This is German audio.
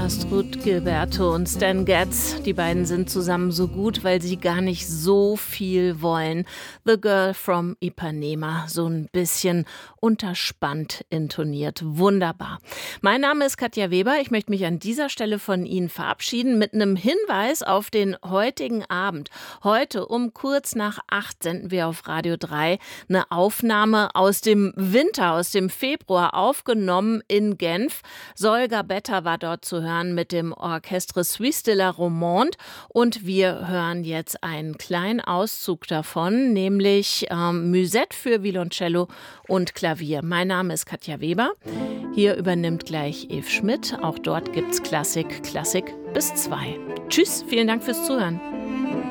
Astrud Gilberto und Stan Getz, die beiden sind zusammen so gut, weil sie gar nicht so viel wollen. The Girl from Ipanema, so ein bisschen unterspannt intoniert. Wunderbar. Mein Name ist Katja Weber. Ich möchte mich an dieser Stelle von Ihnen verabschieden mit einem Hinweis auf den heutigen Abend. Heute um kurz nach 8 senden wir auf Radio 3 eine Aufnahme aus dem Winter, aus dem Februar, aufgenommen in Genf. Sol Gabetta war dort zu hören mit dem Orchestre Suisse de la Romande und wir hören jetzt einen kleinen Auszug davon, nämlich Musette für Violoncello und Klavier. Mein Name ist Katja Weber. Hier übernimmt gleich Eve Schmidt. Auch dort gibt's Klassik bis 2. Tschüss, vielen Dank fürs Zuhören.